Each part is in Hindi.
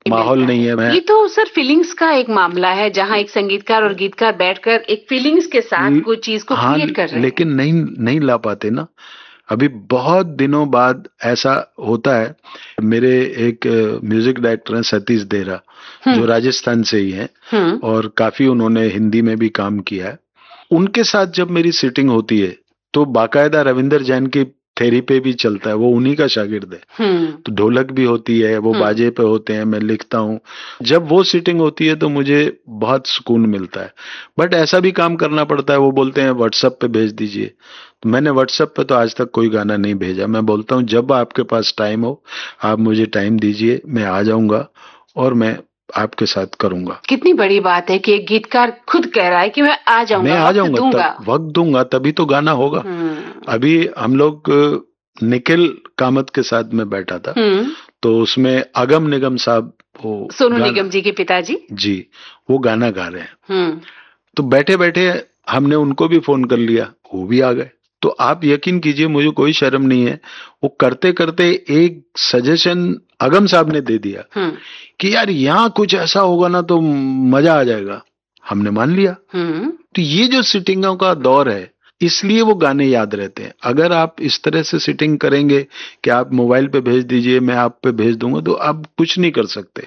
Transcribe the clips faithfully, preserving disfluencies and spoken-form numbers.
माहौल नहीं है। मैं ये तो सर फीलिंग्स का एक मामला है जहाँ एक संगीतकार और गीतकार बैठकर एक फीलिंग्स के साथ कोई चीज को हाँ, क्रिएट कर रहे हैं, लेकिन नहीं नहीं ला पाते ना। अभी बहुत दिनों बाद ऐसा होता है। मेरे एक म्यूजिक डायरेक्टर हैं सतीश देरा, जो राजस्थान से ही हैं और काफी उन्होंने हिंदी में भी काम किया है। उनके साथ जब मेरी सिटिंग होती है तो बाकायदा रविंदर जैन की थेरी पे भी चलता है, वो उन्हीं का शागिर्द है। तो ढोलक भी होती है, वो बाजे पे होते हैं, मैं लिखता हूँ। जब वो सिटिंग होती है तो मुझे बहुत सुकून मिलता है। बट ऐसा भी काम करना पड़ता है, वो बोलते हैं व्हाट्सएप पे भेज दीजिए। तो मैंने व्हाट्सएप पे तो आज तक कोई गाना नहीं भेजा। मैं बोलता हूँ जब आपके पास टाइम हो आप मुझे टाइम दीजिए, मैं आ जाऊंगा और मैं आपके साथ करूंगा। कितनी बड़ी बात है कि एक गीतकार खुद कह रहा है कि मैं आ जाऊंगा, मैं आ जाऊंगा, तब वक्त दूंगा तभी तो गाना होगा। अभी हम लोग निखिल कामत के साथ में बैठा था, तो उसमें अगम निगम साहब, वो सोनू निगम जी के पिताजी जी, वो गाना गा रहे हैं। तो बैठे बैठे हमने उनको भी फोन कर लिया, वो भी आ गए। तो आप यकीन कीजिए, मुझे कोई शर्म नहीं है। वो करते करते एक सजेशन अगम साहब ने दे दिया कि यार यहाँ कुछ ऐसा होगा ना तो मजा आ जाएगा। हमने मान लिया। तो ये जो सिटिंगों का दौर है, इसलिए वो गाने याद रहते हैं। अगर आप इस तरह से सिटिंग करेंगे कि आप मोबाइल पे भेज दीजिए, मैं आप पे भेज दूंगा, तो आप कुछ नहीं कर सकते।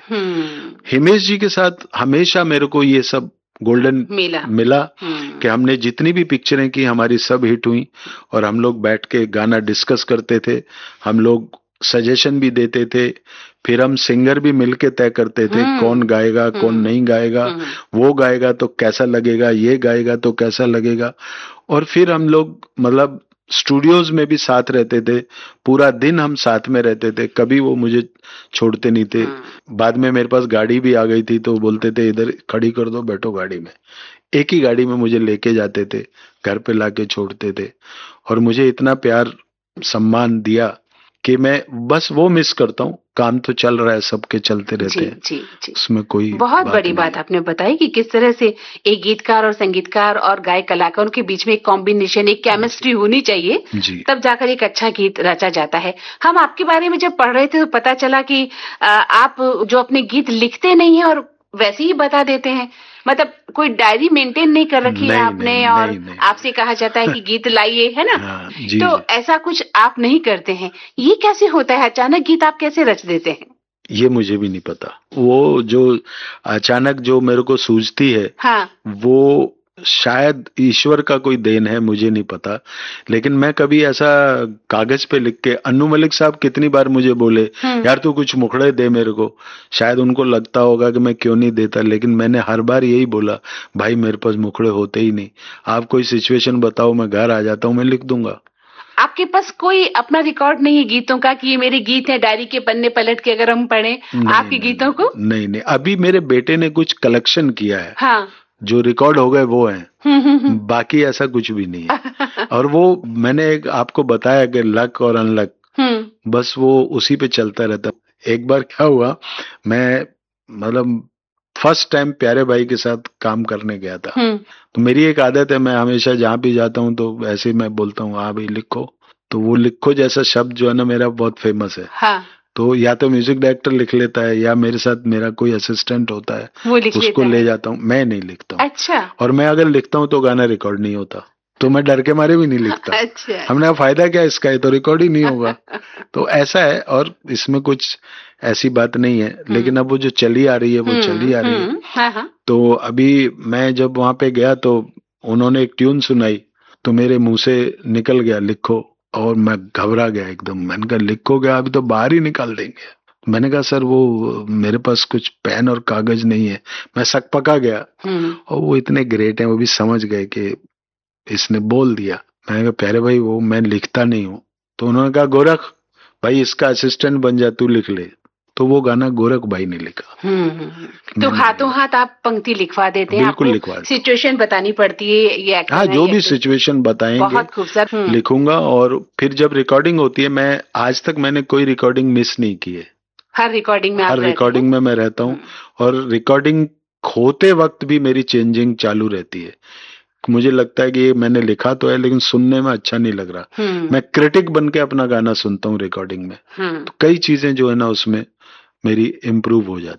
हिमेश जी के साथ हमेशा मेरे को ये सब गोल्डन मिला, मिला कि हमने जितनी भी पिक्चरें की हमारी सब हिट हुई और हम लोग बैठ के गाना डिस्कस करते थे, हम लोग सजेशन भी देते थे, फिर हम सिंगर भी मिलके तय करते थे कौन गाएगा कौन नहीं गाएगा, वो गाएगा तो कैसा लगेगा, ये गाएगा तो कैसा लगेगा। और फिर हम लोग मतलब स्टूडियोज में भी साथ रहते थे, पूरा दिन हम साथ में रहते थे, कभी वो मुझे छोड़ते नहीं थे। बाद में मेरे पास गाड़ी भी आ गई थी तो बोलते थे इधर खड़ी कर दो, बैठो गाड़ी में। एक ही गाड़ी में मुझे लेके जाते थे, घर पे लाके छोड़ते थे और मुझे इतना प्यार सम्मान दिया कि मैं बस वो मिस करता हूँ। काम तो चल रहा है, सबके चलते रहते जी, हैं, जी, जी। उसमें कोई बहुत बात बड़ी बात आपने बताई कि किस तरह से एक गीतकार और संगीतकार और गायक कलाकारों के बीच में एक कॉम्बिनेशन, एक केमिस्ट्री होनी चाहिए, तब जाकर एक अच्छा गीत रचा जाता है। हम आपके बारे में जब पढ़ रहे थे तो पता चला कि आप जो अपने गीत लिखते नहीं है और वैसे ही बता देते हैं, मतलब कोई डायरी मेंटेन नहीं कर रखी है आपने, नहीं, और नहीं, नहीं, आपसे कहा जाता है कि गीत लाइए, है ना। हाँ, जी, तो जी. ऐसा कुछ आप नहीं करते हैं। ये कैसे होता है, अचानक गीत आप कैसे रच देते हैं? ये मुझे भी नहीं पता। वो जो अचानक जो मेरे को सूझती है, हाँ, वो शायद ईश्वर का कोई देन है, मुझे नहीं पता। लेकिन मैं कभी ऐसा कागज पे लिख के, अन्नू मलिक साहब कितनी बार मुझे बोले यार तू कुछ मुखड़े दे मेरे को, शायद उनको लगता होगा कि मैं क्यों नहीं देता, लेकिन मैंने हर बार यही बोला भाई मेरे पास मुखड़े होते ही नहीं। आप कोई सिचुएशन बताओ, मैं घर आ जाता हूँ, मैं लिख दूंगा। आपके पास कोई अपना रिकॉर्ड नहीं है गीतों का कि ये मेरे गीत हैं, डायरी के पन्ने पलट के अगर हम पढ़ें आपके गीतों को? नहीं नहीं, अभी मेरे बेटे ने कुछ कलेक्शन किया है, हाँ, जो रिकॉर्ड हो गए वो हैं, बाकी ऐसा कुछ भी नहीं है। और वो मैंने एक आपको बताया कि लक और अनलक, बस वो उसी पे चलता रहता। एक बार क्या हुआ, मैं मतलब फर्स्ट टाइम प्यारे भाई के साथ काम करने गया था। तो मेरी एक आदत है, मैं हमेशा जहाँ भी जाता हूँ तो ऐसे ही मैं बोलता हूँ हाँ भाई लिखो। तो वो लिखो जैसा शब्द जो है ना मेरा बहुत फेमस है। हाँ। तो या तो म्यूजिक डायरेक्टर लिख लेता है या मेरे साथ मेरा कोई असिस्टेंट होता है, वो लिख उसको ले जाता हूँ, मैं नहीं लिखता हूँ। अच्छा। और मैं अगर लिखता हूँ तो गाना रिकॉर्ड नहीं होता, तो मैं डर के मारे भी नहीं लिखता। अच्छा। हमने कहा फायदा क्या इसका, है तो रिकॉर्ड ही नहीं होगा। तो ऐसा है, और इसमें कुछ ऐसी बात नहीं है। लेकिन अब वो जो चली आ रही है वो चली आ रही है। हाँ हाँ। तो अभी मैं जब वहां पे गया तो उन्होंने एक ट्यून सुनाई, तो मेरे मुंह से निकल गया लिखो, और मैं घबरा गया एकदम। मैंने कहा लिखो गया, अभी तो बाहर ही निकाल देंगे। मैंने कहा सर वो मेरे पास कुछ पेन और कागज नहीं है। मैं सक पका गया। और वो इतने ग्रेट हैं, वो भी समझ गए कि इसने बोल दिया। मैंने कहा प्यारे भाई वो मैं लिखता नहीं हूँ। तो उन्होंने कहा गोरख भाई इसका असिस्टेंट बन जा, तू लिख ले। तो वो गाना गोरख भाई ने लिखा। तो हाथों हाथ आप पंक्ति लिखवा देते हैं? बिल्कुल लिखवा, सिचुएशन बतानी पड़ती है ये? हाँ, जो भी सिचुएशन बताएंगे बहुत खूबसूरत लिखूंगा। और फिर जब रिकॉर्डिंग होती है, मैं आज तक मैंने कोई रिकॉर्डिंग मिस नहीं की है। हर रिकॉर्डिंग में हर रिकॉर्डिंग में मैं रहता हूँ, और रिकॉर्डिंग होते वक्त भी मेरी चेंजिंग चालू रहती है। मुझे लगता है कि ये मैंने लिखा तो है लेकिन सुनने में अच्छा नहीं लग रहा। मैं क्रिटिक बन के अपना गाना सुनता हूँ रिकॉर्डिंग में। तो कई चीजें जो है ना उसमें मेरी इम्प्रूव हो जाती।